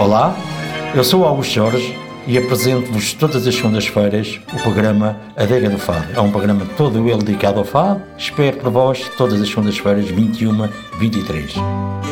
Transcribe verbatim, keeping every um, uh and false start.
Olá, eu sou o Augusto Jorge e apresento-vos todas as segundas-feiras o programa Adega do Fado. É um programa todo ele dedicado ao fado. Espero por vós todas as segundas-feiras, vinte e uma, vinte e três.